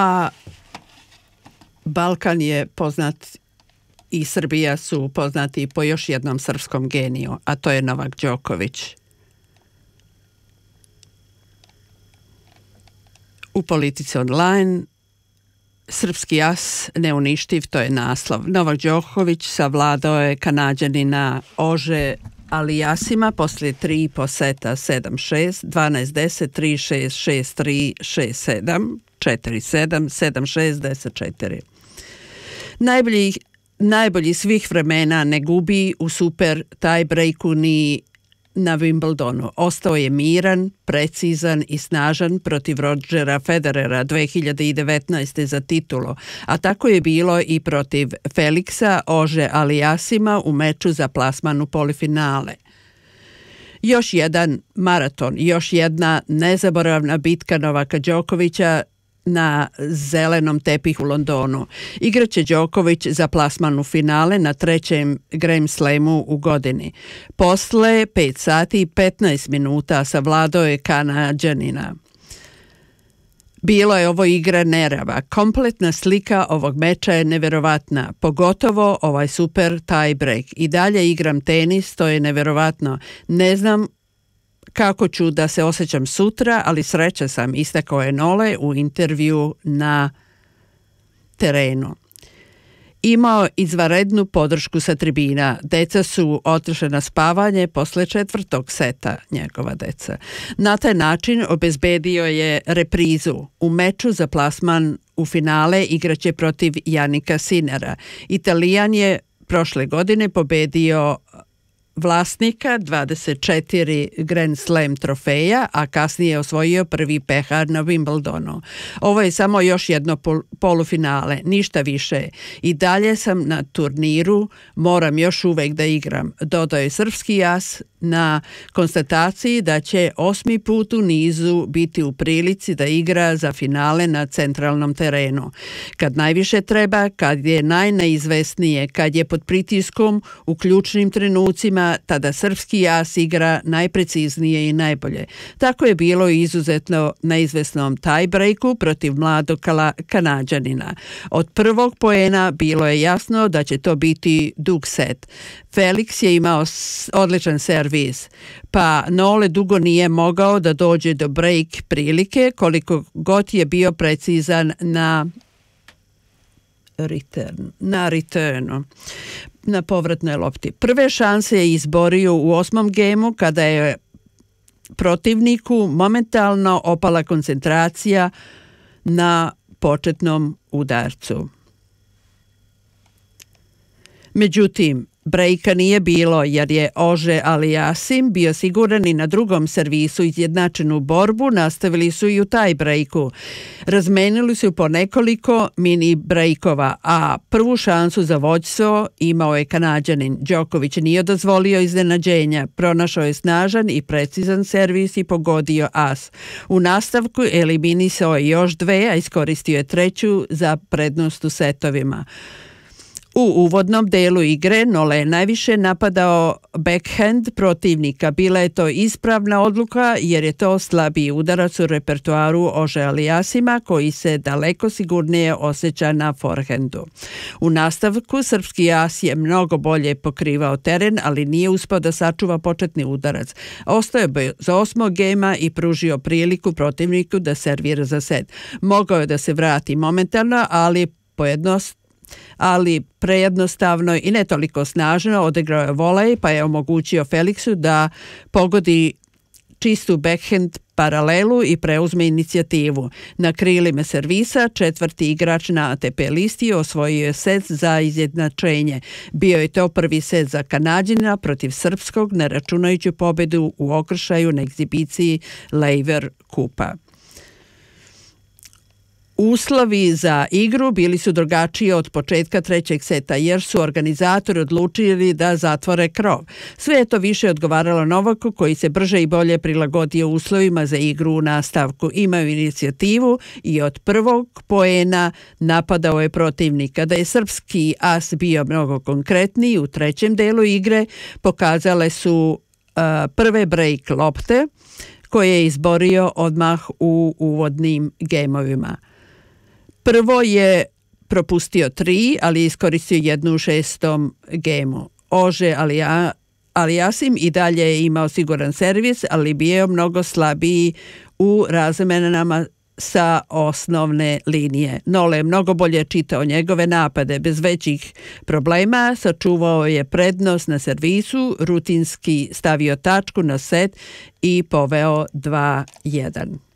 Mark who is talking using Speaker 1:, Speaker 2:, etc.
Speaker 1: a Balkan je poznat i Srbija su poznati po još jednom srpskom geniju, a to je Novak Đoković. U Politici online srpski as neuništiv, to je naslov. Novak Đoković savladao je Kanađanina Ože Alijasima poslije 3,5 seta 7-6, 12-10, 3-6, 6-3, 6-7, 4-7, 7-6, 10-4. Najbolji svih vremena ne gubi u super tiebreaku ni na Wimbledonu. Ostao je miran, precizan i snažan protiv Rodgera Federera 2019. za titulu, a tako je bilo i protiv Feliksa Ože Alijasima u meču za plasman u polifinale. Još jedan maraton, još jedna nezaboravna bitka Novaka Đokovića na zelenom tepihu u Londonu. Igraće Đoković za plasman u finale na 3. Grand Slamu u godini. Posle 5 sati i 15 minuta savladao je Kanađanina. Bilo je ovo igra nerava. Kompletna slika ovog meča je neverovatna, pogotovo ovaj super tiebreak. I dalje igram tenis, to je neverovatno. Ne znam kako ću da se osjećam sutra, ali sreća sam, istakao je Nole u intervju na terenu. Imao izvanrednu podršku sa tribina. Deca su otišla na spavanje posle 4. seta, njegova deca. Na taj način obezbedio je reprizu. U meču za plasman u finale igraće protiv Janika Sinera. Italijan je prošle godine pobedio vlasnika 24 Grand Slam trofeja, a kasnije je osvojio prvi pehar na Wimbledonu. Ovo je samo još jedno polufinale, ništa više. I dalje sam na turniru, moram još uvek da igram, dodao je srpski as na konstataciji da će 8. put u nizu biti u prilici da igra za finale na centralnom terenu. Kad najviše treba, kad je najneizvesnije, kad je pod pritiskom u ključnim trenucima, tada srpski as igra najpreciznije i najbolje. Tako je bilo i izuzetno neizvesnom tiebreaku protiv mladog Kanađanina. Od prvog poena bilo je jasno da će to biti dug set. Felix je imao odličan servis, pa Nole dugo nije mogao da dođe do break prilike, koliko god je bio precizan na returnu, na povratnoj lopti. Prve šanse je izborio u 8. gemu kada je protivniku momentalno opala koncentracija na početnom udarcu. Međutim, brejka nije bilo jer je Ože Alijasim bio siguran i na drugom servisu izjednačenu borbu, nastavili su i u taj brejku. Razmenili su po nekoliko mini brejkova, a prvu šansu za vođstvo imao je Kanađanin. Đoković nije dozvolio iznenađenja, pronašao je snažan i precizan servis i pogodio as. U nastavku eliminisao je još 2, a iskoristio je 3. za prednost u setovima. U uvodnom delu igre Nole je najviše napadao backhand protivnika. Bila je to ispravna odluka jer je to slabiji udarac u repertoaru Ože Alijasima koji se daleko sigurnije osjeća na forehandu. U nastavku srpski as je mnogo bolje pokrivao teren, ali nije uspeo da sačuva početni udarac. Ostao je bez 8. gema i pružio priliku protivniku da servira za set. Mogao je da se vrati momentalno, ali prejednostavno i ne toliko snažno odigrao je volej, pa je omogućio Feliksu da pogodi čistu backhand paralelu i preuzme inicijativu. Na krilima servisa 4. igrač na ATP listi osvojio je set za izjednačenje. Bio je to prvi set za Kanađanina protiv srpskog, ne računajući pobedu u okršaju na egzibiciji Laver Kupa. Uslovi za igru bili su drugačiji od početka 3. seta jer su organizatori odlučili da zatvore krov. Sve je to više odgovaralo Novaku koji se brže i bolje prilagodio uslovima za igru u nastavku. Imao inicijativu i od prvog poena napadao je protivnika. Da je srpski as bio mnogo konkretniji u 3. delu igre, pokazale su prve break lopte koje je izborio odmah u uvodnim gemovima. Prvo je propustio 3, ali iskoristio 1 u 6. gemu. Ože Aliasim i dalje je imao siguran servis, ali bio mnogo slabiji u razmenama sa osnovne linije. Nole je mnogo bolje čitao njegove napade bez većih problema, sačuvao je prednost na servisu, rutinski stavio tačku na set i poveo 2-1.